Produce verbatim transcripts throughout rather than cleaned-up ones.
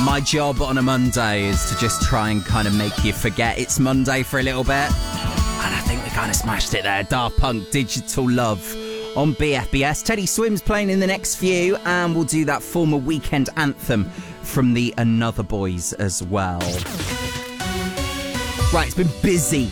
My job on a Monday is to just try and kind of make you forget it's Monday for a little bit. And I think we kind of smashed it there. Daft Punk, Digital Love on B F B S. Teddy Swim's playing in the next few, and we'll do that former weekend anthem from the Another Boys as well. Right, it's been busy.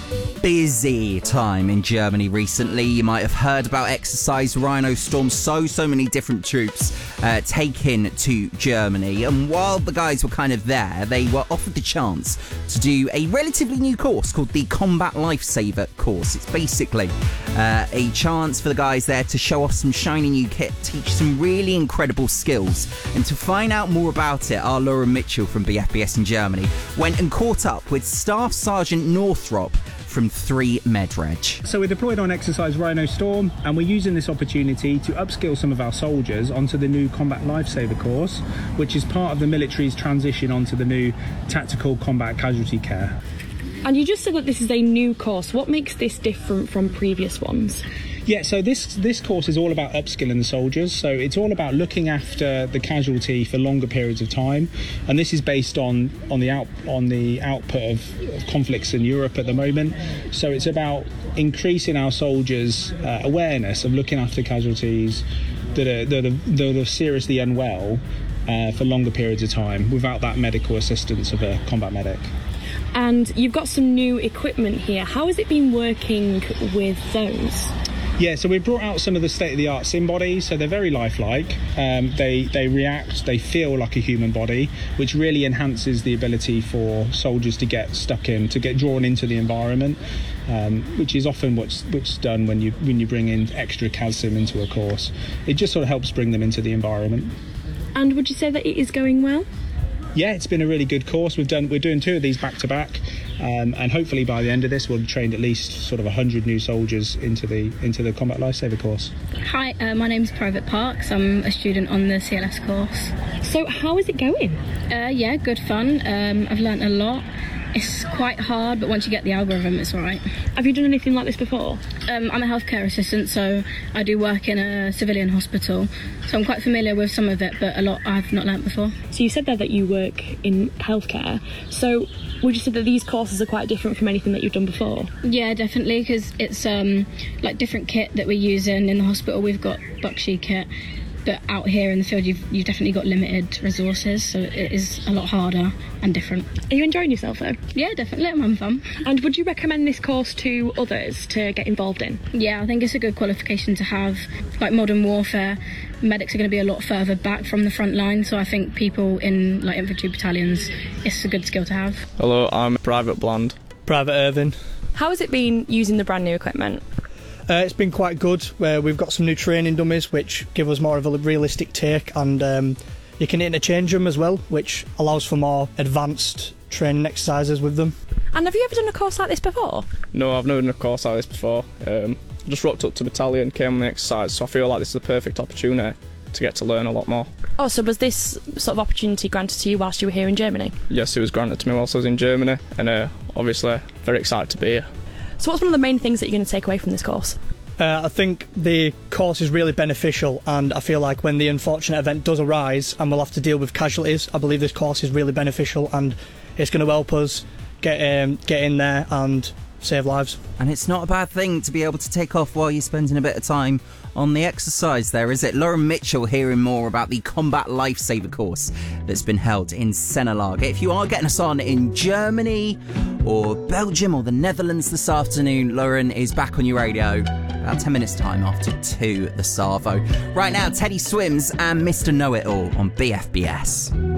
Busy time in Germany recently. You might have heard about Exercise Rhino Storm. So, so many different troops uh, taken to Germany. And while the guys were kind of there, they were offered the chance to do a relatively new course called the Combat Lifesaver course. It's basically uh, a chance for the guys there to show off some shiny new kit, teach some really incredible skills. And to find out more about it, our Lauren Mitchell from B F B S in Germany went and caught up with Staff Sergeant Northrop from three Medreg. So we're deployed on Exercise Rhino Storm, and we're using this opportunity to upskill some of our soldiers onto the new Combat Lifesaver course, which is part of the military's transition onto the new Tactical Combat Casualty Care. And you just said that this is a new course. What makes this different from previous ones? Yeah, so this this course is all about upskilling the soldiers. So it's all about looking after the casualty for longer periods of time, and this is based on on the out on the output of, of conflicts in Europe at the moment. So it's about increasing our soldiers' uh, awareness of looking after casualties that are that are, that are seriously unwell uh, for longer periods of time without that medical assistance of a combat medic. And you've got some new equipment here. How has it been working with those? Yeah, so we brought out some of the state-of-the-art sim bodies, so they're very lifelike. Um, they they react, they feel like a human body, which really enhances the ability for soldiers to get stuck in, to get drawn into the environment, um, which is often what's what's done when you when you bring in extra C A S sim into a course. It just sort of helps bring them into the environment. And would you say that it is going well? Yeah, it's been a really good course. We've done we're doing two of these back to back. Um, and hopefully by the end of this we'll have trained at least sort of one hundred new soldiers into the into the Combat Lifesaver course. Hi, uh, my name's Private Parks. I'm a student on the C L S course. So how is it going? Uh, yeah, good fun. Um, I've learnt a lot. It's quite hard, but once you get the algorithm, it's all right. Have you done anything like this before? Um, I'm a healthcare assistant, so I do work in a civilian hospital. So I'm quite familiar with some of it, but a lot I've not learnt before. So you said there that you work in healthcare. So would you say that these courses are quite different from anything that you've done before? Yeah, definitely, because it's um, like different kit that we're using. In the hospital, we've got Buckshee kit. But out here in the field, you've, you've definitely got limited resources, so it is a lot harder and different. Are you enjoying yourself, though? Yeah, definitely. I'm having fun. And would you recommend this course to others to get involved in? Yeah, I think it's a good qualification to have. Like modern warfare, medics are going to be a lot further back from the front line, so I think people in like infantry battalions, it's a good skill to have. Hello, I'm Private Bland. Private Irvin. How has it been using the brand new equipment? Uh, it's been quite good. Uh, we've got some new training dummies which give us more of a realistic take, and um, you can interchange them as well, which allows for more advanced training exercises with them. And have you ever done a course like this before? No, I've never done a course like this before. Um, I just rocked up to battalion, came on the exercise, so I feel like this is the perfect opportunity to get to learn a lot more. Oh, so was this sort of opportunity granted to you whilst you were here in Germany? Yes, it was granted to me whilst I was in Germany, and uh, obviously very excited to be here. So what's one of the main things that you're going to take away from this course? Uh, I think the course is really beneficial, and I feel like when the unfortunate event does arise and we'll have to deal with casualties, I believe this course is really beneficial and it's going to help us get um, get in there and save lives. And it's not a bad thing to be able to take off while you're spending a bit of time on the exercise there, is it? Lauren Mitchell hearing more about the Combat Lifesaver course that's been held in Senelage. If you are getting us on in Germany or Belgium or the Netherlands this afternoon, Lauren is back on your radio about ten minutes time after two, the Savo. Right now, Teddy Swims and Mister Know-It-All on B F B S.